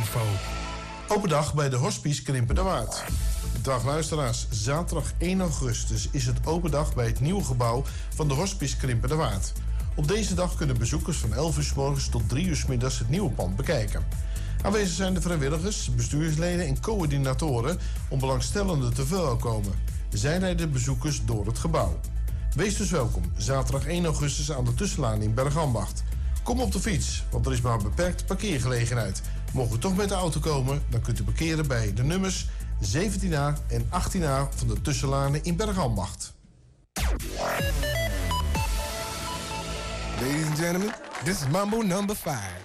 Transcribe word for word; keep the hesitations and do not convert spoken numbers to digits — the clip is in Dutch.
info. Open dag bij de Hospice Krimpen-de-Waard. Dag luisteraars, zaterdag één augustus is het open dag bij het nieuwe gebouw van de Hospice Krimpen-de-Waard. Op deze dag kunnen bezoekers van elf uur 's morgens tot drie uur 's middags het nieuwe pand bekijken. Aanwezig zijn de vrijwilligers, bestuursleden en coördinatoren om belangstellenden te verwelkomen. Zij leiden bezoekers door het gebouw. Wees dus welkom, zaterdag één augustus aan de Tussenlaan in Bergambacht. Kom op de fiets, want er is maar een beperkte parkeergelegenheid. Mocht u toch met de auto komen, dan kunt u parkeren bij de nummers zeventien A en achttien A van de Tussenlanen in Bergambacht. Ladies and gentlemen, this is Mambo number five.